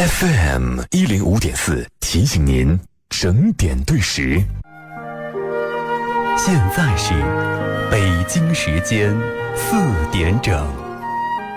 FM105.4提醒您整点对时。现在是北京时间4点整。